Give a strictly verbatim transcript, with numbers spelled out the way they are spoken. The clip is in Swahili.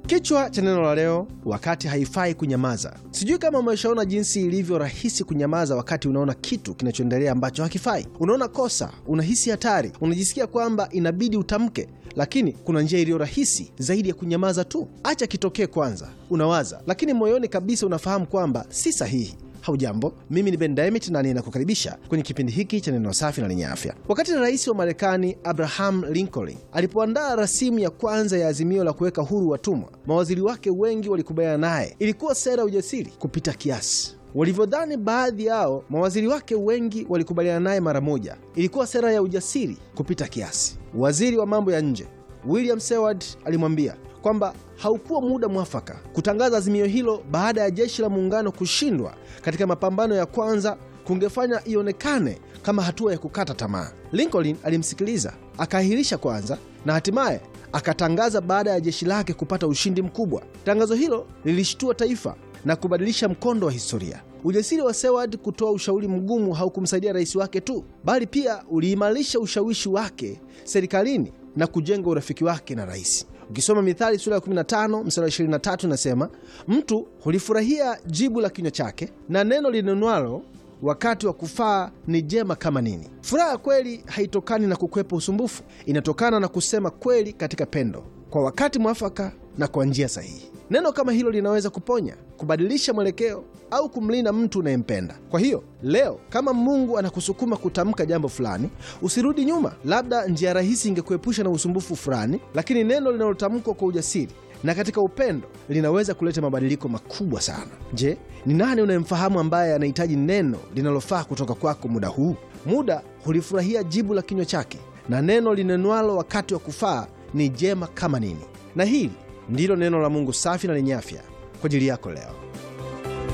Kichwa cha neno la leo, wakati haifai kunyamaza. Sijui kama umeshaona jinsi ilivyo rahisi kunyamaza wakati unaona kitu kinachoendelea ambacho hakifai. Unaona kosa, unahisi hatari, unajisikia kwamba inabidi utamke, lakini kuna njia iliyo rahisi zaidi ya kunyamaza tu. Acha kitokee kwanza, unawaza, lakini moyoni kabisa unafahamu kwamba si sahihi. Haujambo, mimi ni Ben Diamond na ninakukaribisha kwenye kipindi hiki cha neno safi na lenye afya. Wakati rais wa Marekani Abraham Lincoln alipoandaa rasimu ya kwanza ya azimio la kuweka huru watumwa, mawaziri wake wengi walikubaliana naye. Ilikuwa sera ya ujasiri kupita kiasi. Walivyodhani baadhi yao, mawaziri wake wengi walikubaliana naye mara moja. Ilikuwa sera ya ujasiri kupita kiasi. Waziri wa mambo ya nje William Seward alimwambia kwamba haukuwa muda mwafaka kutangaza azimio hilo baada ya jeshi la muungano kushindwa katika mapambano ya kwanza kungefanya ionekane kama hatua ya kukata tamaa. Lincoln alimsikiliza, akaahirisha kwanza na hatimaye akatangaza baada ya jeshi lake kupata ushindi mkubwa. Tangazo hilo lilishtua taifa na kubadilisha mkondo wa historia. Ujasiri wa Seward kutoa ushauri mgumu haukumsaidia rais wake tu, bali pia uliimarisha ushawishi wake serikalini na kujenga urafiki wake na rais. Ukisoma Mithali sura ya kumi na tano mstari wa ishirini na tatu nasema, mtu hulifurahia jibu la kinywa chake, na neno linenwalo wakati wa kufaa ni jema kama nini. Furaha kweli haitokani na kukwepa usumbufu, inatokana na kusema kweli katika pendo, kwa wakati mwafaka na kwa njia sahihi. Neno kama hilo linaweza kuponya, kubadilisha mwelekeo au kumlinda mtu unayempenda. Kwa hiyo leo, kama Mungu anakusukuma kutamka jambo fulani, usirudi nyuma. Labda njia rahisi ingekuepusha na usumbufu fulani, lakini neno linalotamkwa kwa ujasiri na katika upendo linaweza kuleta mabadiliko makubwa sana. Je, ni nani unayemfahamu ambaye anahitaji neno linalofaa kutoka kwako muda huu? Muda hulifurahia jibu la kinywa chake, na neno linenwalo wakati wa kufaa ni jema kama nini. Na hili ndilo neno la Mungu safi na lenye afya kwa ajili yako leo.